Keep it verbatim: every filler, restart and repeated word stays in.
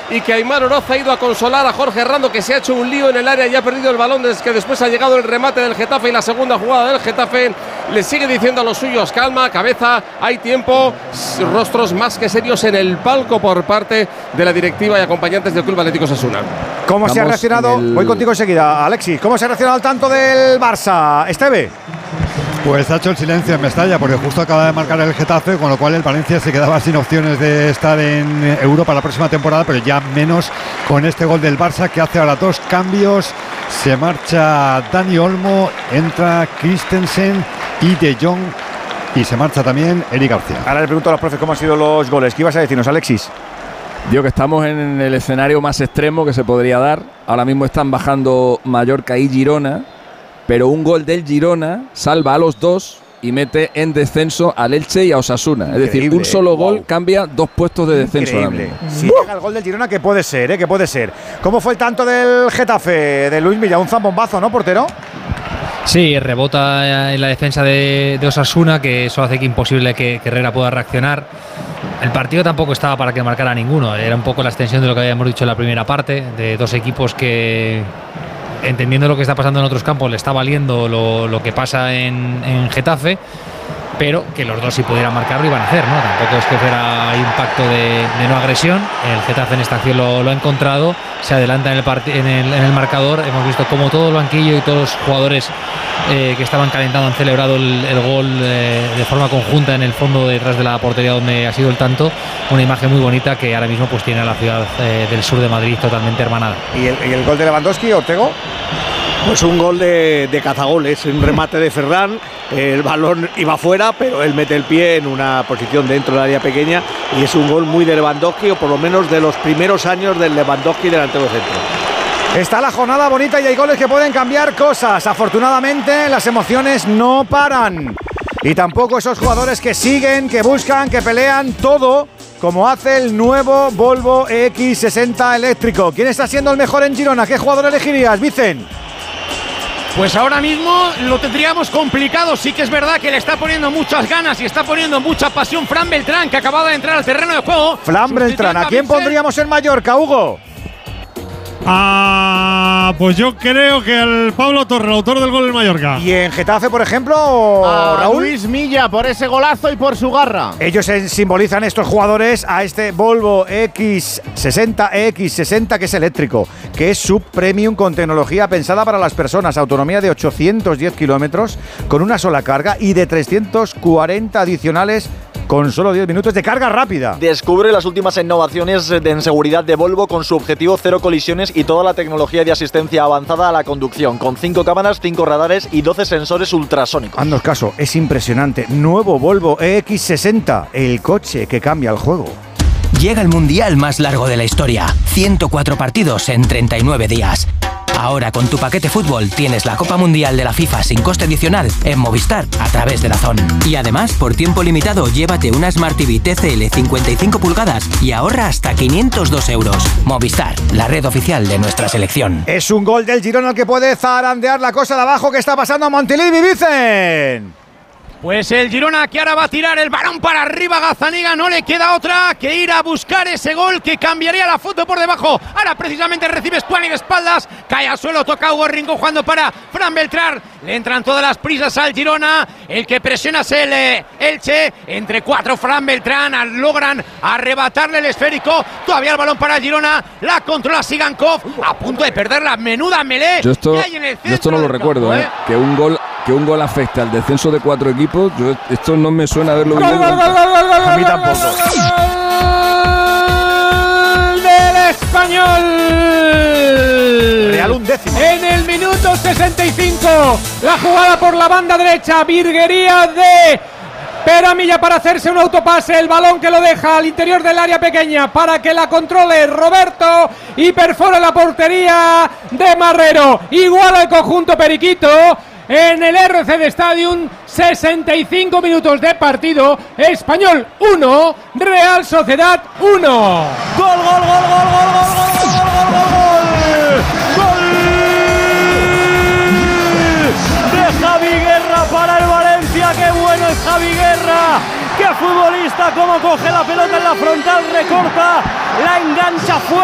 y que Aimar Oroz ha ido a consolar a Jorge Rando, que se ha hecho un lío en el área y ha perdido el balón desde que después ha llegado el remate del Getafe y la segunda jugada del Getafe. Le sigue diciendo a los suyos: calma, cabeza, hay tiempo. Rostros más que serios en el palco por parte de la directiva y acompañantes del Club Atlético Osasuna. ¿Cómo Estamos se ha reaccionado? El... Voy contigo enseguida, Alexis. ¿Cómo se ha reaccionado al tanto del Barça, Esteve? Pues ha hecho el silencio en Mestalla, porque justo acaba de marcar el Getafe, con lo cual el Valencia se quedaba sin opciones de estar en Europa la próxima temporada, pero ya menos con este gol del Barça, que hace ahora dos cambios. Se marcha Dani Olmo, entra Christensen y De Jong, y se marcha también Eric García. Ahora le pregunto a los profes cómo han sido los goles. ¿Qué ibas a decirnos, Alexis? Digo que estamos en el escenario más extremo que se podría dar. Ahora mismo están bajando Mallorca y Girona, pero un gol del Girona salva a los dos y mete en descenso al Elche y a Osasuna. Increíble, es decir, un solo wow. gol cambia dos puestos de descenso. Increíble. Si llega el gol del Girona, que puede ser, ¿eh? que puede ser. ¿Cómo fue el tanto del Getafe, de Luis Milla? Un zambombazo, ¿no, portero? Sí, rebota en la defensa de, de Osasuna, que eso hace que imposible que, que Herrera pueda reaccionar. El partido tampoco estaba para que marcara ninguno. Era un poco la extensión de lo que habíamos dicho en la primera parte, de dos equipos que, entendiendo lo que está pasando en otros campos, le está valiendo lo, lo que pasa en, en Getafe, pero que los dos, si pudieran marcar, lo iban a hacer, ¿no? Tampoco es que fuera ahí un pacto de, de no agresión. El Getafe en esta acción lo, lo ha encontrado, se adelanta en el, en, el, en el marcador. Hemos visto como todo el banquillo y todos los jugadores eh, que estaban calentando han celebrado el, el gol eh, de forma conjunta en el fondo detrás de la portería donde ha sido el tanto. Una imagen muy bonita que ahora mismo pues tiene a la ciudad eh, del sur de Madrid totalmente hermanada. ¿Y el, y el gol de Lewandowski, Ortego? Pues un gol de, de cazagoles, un remate de Ferran, el balón iba fuera, pero él mete el pie en una posición dentro del área pequeña y es un gol muy de Lewandowski, o por lo menos de los primeros años del Lewandowski delantero centro. Está la jornada bonita y hay goles que pueden cambiar cosas. Afortunadamente las emociones no paran. Y tampoco esos jugadores que siguen, que buscan, que pelean, todo como hace el nuevo Volvo E X sesenta eléctrico. ¿Quién está siendo el mejor en Girona? ¿Qué jugador elegirías, Vicen? Pues ahora mismo lo tendríamos complicado. Sí que es verdad que le está poniendo muchas ganas y está poniendo mucha pasión Fran Beltrán, que acaba de entrar al terreno de juego. Fran Beltrán, ¿a quién pondríamos en Mallorca, Hugo? Ah, pues yo creo que el Pablo Torre, el autor del gol del Mallorca. ¿Y en Getafe, por ejemplo, a Raúl? Luis Milla, por ese golazo y por su garra. Ellos simbolizan, estos jugadores, a este Volvo E X sesenta, E X sesenta, que es eléctrico, que es sub-premium con tecnología pensada para las personas, autonomía de ochocientos diez kilómetros con una sola carga y de trescientos cuarenta adicionales con solo diez minutos de carga rápida. Descubre las últimas innovaciones en seguridad de Volvo con su objetivo cero colisiones y toda la tecnología de asistencia avanzada a la conducción, con cinco cámaras, cinco radares y doce sensores ultrasónicos. Haznos caso, es impresionante. Nuevo Volvo E X sesenta, el coche que cambia el juego. Llega el mundial más largo de la historia, ciento cuatro partidos en treinta y nueve días. Ahora con tu paquete fútbol tienes la Copa Mundial de la FIFA sin coste adicional en Movistar a través de DAZN. Y además, por tiempo limitado, llévate una Smart T V T C L cincuenta y cinco pulgadas y ahorra hasta quinientos dos euros. Movistar, la red oficial de nuestra selección. Es un gol del Girona el que puede zarandear la cosa de abajo. Que está pasando a Montilivi, Vicen. Pues el Girona, que ahora va a tirar el balón para arriba. Gazzaniga, no le queda otra que ir a buscar ese gol que cambiaría la foto por debajo. Ahora precisamente recibe Stuani de espaldas, cae al suelo, toca Hugo Rincón jugando para Fran Beltrán. Le entran todas las prisas al Girona. El que presiona es el eh, Elche. Entre cuatro Fran Beltrán, logran arrebatarle el esférico. Todavía el balón para el Girona, la controla Sigankov, a punto de perder la menuda melee. Yo esto, yo esto no lo recuerdo, campo, ¿eh? Que un gol que un gol afecta al descenso de cuatro equipos. Yo, esto no me suena a haberlo vivido. A mí tampoco. Del Español. Real un décimo. En el minuto sesenta y cinco, la jugada por la banda derecha, virguería de Peramilla para hacerse un autopase, el balón que lo deja al interior del área pequeña para que la controle Roberto y perfora la portería de Marrero. Igual al conjunto periquito. En el R C D Stadium, sesenta y cinco minutos de partido. Español uno, Real Sociedad uno. Gol, gol, gol, gol, gol, gol, gol, gol, gol, gol, gol de Javi Guerra para el Valencia. Qué bueno es Javi Guerra. Qué futbolista, cómo coge la pelota en la frontal, recorta, la engancha fuerte.